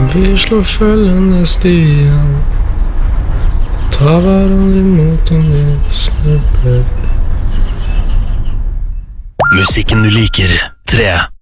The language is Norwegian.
Vi slår følgende stier, tar hverandre imot om vi snubler. Musikken du liker. 3.